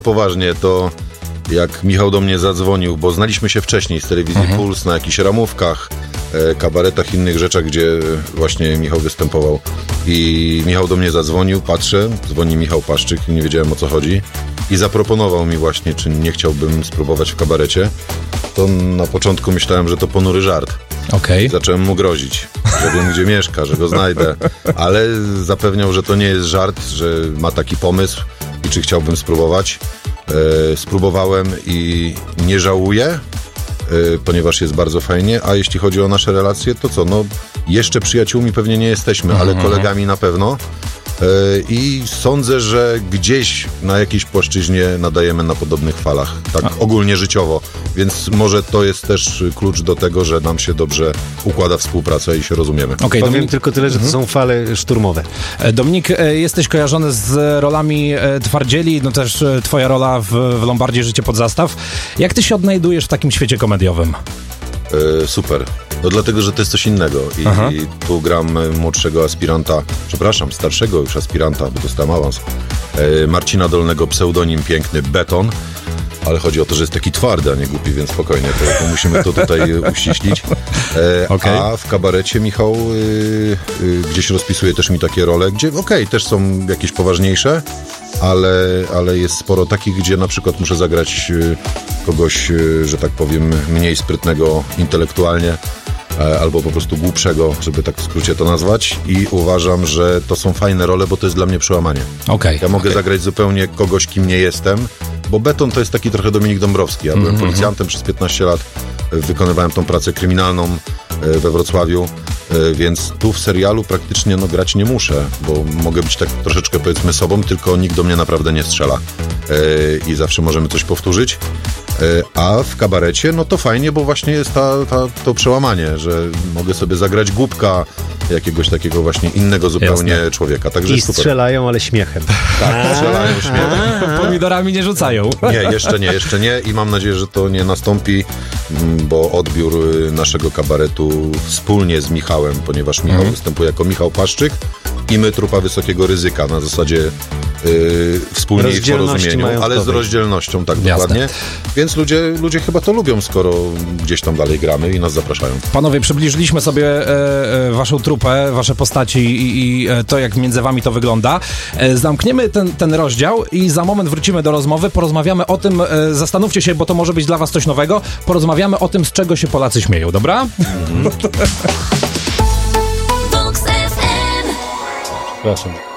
Poważnie, to jak Michał do mnie zadzwonił, bo znaliśmy się wcześniej z telewizji Puls na jakichś ramówkach, kabaretach, innych rzeczach, gdzie właśnie Michał występował. I Michał do mnie zadzwonił, patrzę, dzwoni Michał Paszczyk, nie wiedziałem o co chodzi i zaproponował mi właśnie, czy nie chciałbym spróbować w kabarecie. To na początku myślałem, że to ponury żart. Okay. Zacząłem mu grozić, że wiem, gdzie mieszka, że go znajdę, ale zapewniał, że to nie jest żart, że ma taki pomysł i czy chciałbym spróbować. Spróbowałem i nie żałuję, ponieważ jest bardzo fajnie, a jeśli chodzi o nasze relacje, to co, no jeszcze przyjaciółmi pewnie nie jesteśmy, ale kolegami na pewno. I sądzę, że gdzieś na jakiejś płaszczyźnie nadajemy na podobnych falach, tak ogólnie życiowo, więc może to jest też klucz do tego, że nam się dobrze układa współpraca i się rozumiemy. Okay, powiem tylko tyle, że to są fale szturmowe. Dominik, jesteś kojarzony z rolami twardzieli, no też twoja rola w Lombardzie Życie pod zastaw. Jak ty się odnajdujesz w takim świecie komediowym? Super. No dlatego, że to jest coś innego i tu gram młodszego aspiranta, starszego już aspiranta, bo dostałem awans, Marcina Dolnego, pseudonim piękny Beton, ale chodzi o to, że jest taki twardy, a nie głupi, więc spokojnie, to musimy to tutaj uściślić. A w kabarecie Michał gdzieś rozpisuje też mi takie role, gdzie też są jakieś poważniejsze, ale jest sporo takich, gdzie na przykład muszę zagrać kogoś, że tak powiem, mniej sprytnego intelektualnie, albo po prostu głupszego, żeby tak w skrócie to nazwać, i uważam, że to są fajne role, bo to jest dla mnie przełamanie. Ja mogę zagrać zupełnie kogoś, kim nie jestem, bo Beton to jest taki trochę Dominik Dąbrowski. Ja byłem policjantem przez 15 lat, wykonywałem tą pracę kryminalną we Wrocławiu, więc tu w serialu praktycznie grać nie muszę, bo mogę być tak troszeczkę, powiedzmy, sobą, tylko nikt do mnie naprawdę nie strzela i zawsze możemy coś powtórzyć. A w kabarecie, no to fajnie, bo właśnie jest to przełamanie, że mogę sobie zagrać głupka, jakiegoś takiego właśnie innego zupełnie człowieka. Także i strzelają, ale śmiechem. Tak, strzelają śmiechem. Pomidorami nie rzucają. Nie, jeszcze nie i mam nadzieję, że to nie nastąpi, bo odbiór naszego kabaretu wspólnie z Michałem, ponieważ Michał występuje jako Michał Paszczyk i my Trupa Wysokiego Ryzyka, na zasadzie wspólnie i w porozumieniu, ale z rozdzielnością, tak dokładnie. Więc ludzie chyba to lubią, skoro gdzieś tam dalej gramy i nas zapraszają. Panowie, przybliżyliśmy sobie waszą trupę, wasze postaci i to, jak między wami to wygląda. Zamkniemy ten rozdział i za moment wrócimy do rozmowy. Porozmawiamy o tym, zastanówcie się, bo to może być dla was coś nowego. Porozmawiamy o tym, z czego się Polacy śmieją, dobra? Przepraszam.